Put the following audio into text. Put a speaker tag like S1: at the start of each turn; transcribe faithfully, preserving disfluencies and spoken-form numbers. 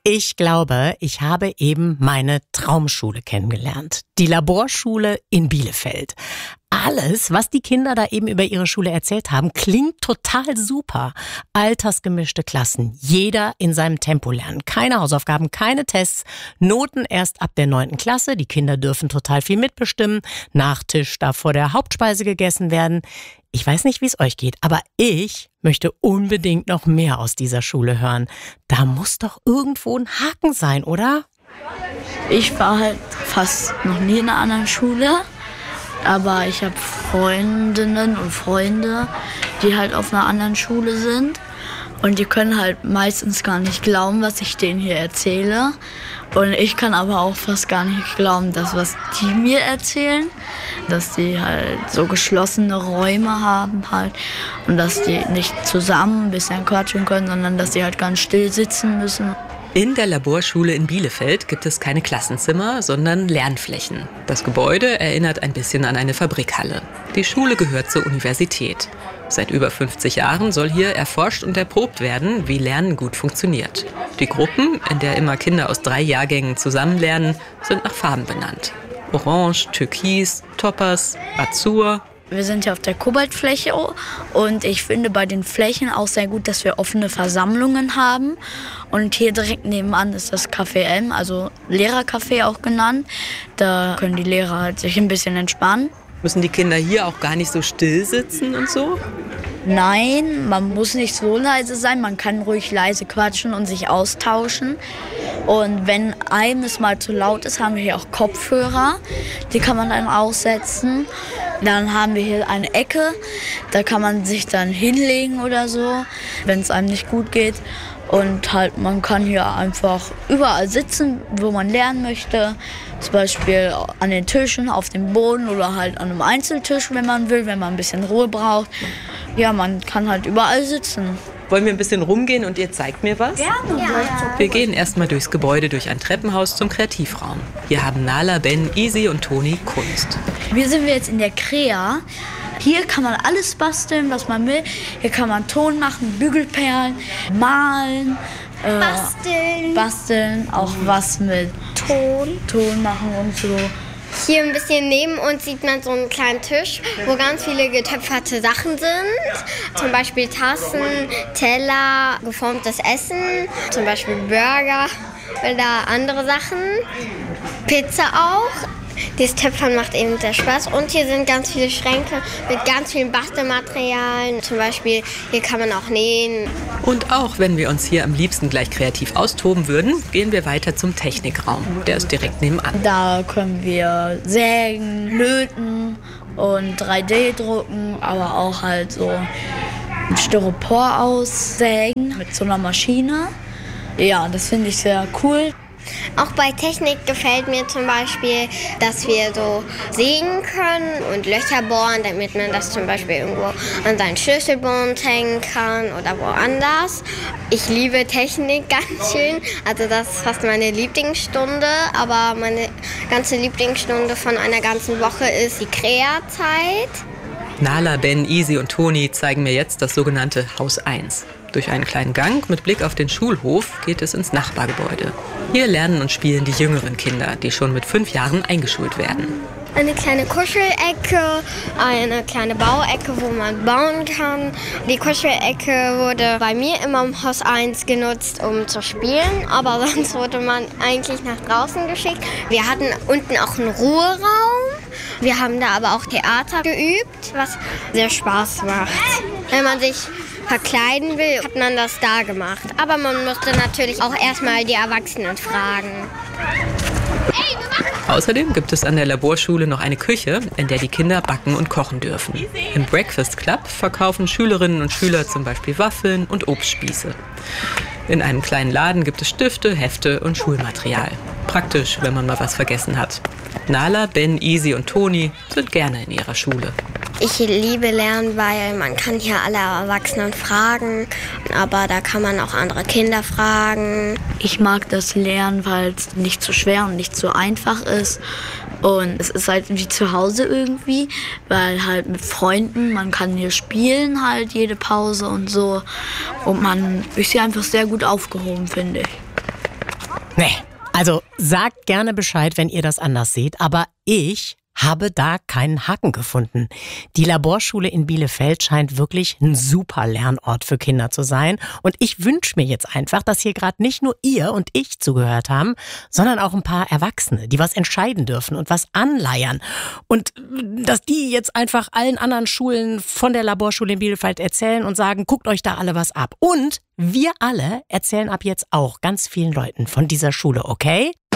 S1: Ich glaube, ich habe eben meine Traumschule kennengelernt. Die Laborschule in Bielefeld. Alles, was die Kinder da eben über ihre Schule erzählt haben, klingt total super. Altersgemischte Klassen, jeder in seinem Tempo lernen. Keine Hausaufgaben, keine Tests, Noten erst ab der neunten Klasse. Die Kinder dürfen total viel mitbestimmen. Nachtisch darf vor der Hauptspeise gegessen werden. Ich weiß nicht, wie es euch geht, aber ich möchte unbedingt noch mehr aus dieser Schule hören. Da muss doch irgendwo ein Haken sein, oder?
S2: Ich war halt fast noch nie in einer anderen Schule. Aber ich habe Freundinnen und Freunde, die halt auf einer anderen Schule sind. Und die können halt meistens gar nicht glauben, was ich denen hier erzähle. Und ich kann aber auch fast gar nicht glauben, dass was die mir erzählen, dass die halt so geschlossene Räume haben halt und dass die nicht zusammen ein bisschen quatschen können, sondern dass die halt ganz still sitzen müssen.
S3: In der Laborschule in Bielefeld gibt es keine Klassenzimmer, sondern Lernflächen. Das Gebäude erinnert ein bisschen an eine Fabrikhalle. Die Schule gehört zur Universität. Seit über fünfzig Jahren soll hier erforscht und erprobt werden, wie Lernen gut funktioniert. Die Gruppen, in der immer Kinder aus drei Jahrgängen zusammen lernen, sind nach Farben benannt. Orange, Türkis, Topaz, Azur.
S2: Wir sind hier auf der Kobaltfläche und ich finde bei den Flächen auch sehr gut, dass wir offene Versammlungen haben. Und hier direkt nebenan ist das Café M, also Lehrercafé auch genannt. Da können die Lehrer halt sich ein bisschen entspannen.
S3: Müssen die Kinder hier auch gar nicht so still sitzen und so?
S2: Nein, man muss nicht so leise sein. Man kann ruhig leise quatschen und sich austauschen. Und wenn einem es mal zu laut ist, haben wir hier auch Kopfhörer. Die kann man dann aussetzen. Dann haben wir hier eine Ecke. Da kann man sich dann hinlegen oder so, wenn es einem nicht gut geht. Und halt, man kann hier einfach überall sitzen, wo man lernen möchte. Zum Beispiel an den Tischen, auf dem Boden oder halt an einem Einzeltisch, wenn man will, wenn man ein bisschen Ruhe braucht. Ja, man kann halt überall sitzen.
S3: Wollen wir ein bisschen rumgehen und ihr zeigt mir was?
S2: Gerne. Ja.
S3: Wir gehen erstmal durchs Gebäude, durch ein Treppenhaus zum Kreativraum. Hier haben Nala, Ben, Easy und Toni Kunst.
S2: Hier sind wir jetzt in der Krea. Hier kann man alles basteln, was man will. Hier kann man Ton machen, Bügelperlen, malen. Äh,
S4: basteln.
S2: Basteln, auch was mit
S4: Ton.
S2: Ton machen und so.
S4: Hier ein bisschen neben uns sieht man so einen kleinen Tisch, wo ganz viele getöpferte Sachen sind. Zum Beispiel Tassen, Teller, geformtes Essen, zum Beispiel Burger oder andere Sachen. Pizza auch. Dieses Töpfern macht eben sehr Spaß. Und hier sind ganz viele Schränke mit ganz vielen Bastelmaterialien. Zum Beispiel, hier kann man auch nähen.
S3: Und auch wenn wir uns hier am liebsten gleich kreativ austoben würden, gehen wir weiter zum Technikraum. Der ist direkt nebenan.
S2: Da können wir sägen, löten und drei D drucken, aber auch halt so ein Styropor aussägen mit so einer Maschine. Ja, das finde ich sehr cool.
S4: Auch bei Technik gefällt mir zum Beispiel, dass wir so sägen können und Löcher bohren, damit man das zum Beispiel irgendwo an seinen Schlüsselbund hängen kann oder woanders. Ich liebe Technik ganz schön, also das ist fast meine Lieblingsstunde, aber meine ganze Lieblingsstunde von einer ganzen Woche ist die Krea-Zeit.
S3: Nala, Ben, Easy und Toni zeigen mir jetzt das sogenannte Haus eins. Durch einen kleinen Gang mit Blick auf den Schulhof geht es ins Nachbargebäude. Hier lernen und spielen die jüngeren Kinder, die schon mit fünf Jahren eingeschult werden.
S4: Eine kleine Kuschelecke, eine kleine Bauecke, wo man bauen kann. Die Kuschelecke wurde bei mir immer im Haus eins genutzt, um zu spielen, aber sonst wurde man eigentlich nach draußen geschickt. Wir hatten unten auch einen Ruheraum. Wir haben da aber auch Theater geübt, was sehr Spaß macht. Wenn man sich verkleiden will, hat man das da gemacht. Aber man musste natürlich auch erstmal die Erwachsenen fragen.
S3: Außerdem gibt es an der Laborschule noch eine Küche, in der die Kinder backen und kochen dürfen. Im Breakfast Club verkaufen Schülerinnen und Schüler zum Beispiel Waffeln und Obstspieße. In einem kleinen Laden gibt es Stifte, Hefte und Schulmaterial. Praktisch, wenn man mal was vergessen hat. Nala, Ben, Easy und Toni sind gerne in ihrer Schule.
S4: Ich liebe Lernen, weil man kann hier alle Erwachsenen fragen, aber da kann man auch andere Kinder fragen.
S2: Ich mag das Lernen, weil es nicht zu schwer und nicht zu einfach ist. Und es ist halt wie zu Hause irgendwie, weil halt mit Freunden, man kann hier spielen halt jede Pause und so. Und man ist hier einfach sehr gut aufgehoben, finde ich.
S1: Nee, also sagt gerne Bescheid, wenn ihr das anders seht, aber ich habe da keinen Haken gefunden. Die Laborschule in Bielefeld scheint wirklich ein super Lernort für Kinder zu sein. Und ich wünsche mir jetzt einfach, dass hier gerade nicht nur ihr und ich zugehört haben, sondern auch ein paar Erwachsene, die was entscheiden dürfen und was anleiern. Und dass die jetzt einfach allen anderen Schulen von der Laborschule in Bielefeld erzählen und sagen, guckt euch da alle was ab. Und wir alle erzählen ab jetzt auch ganz vielen Leuten von dieser Schule, okay?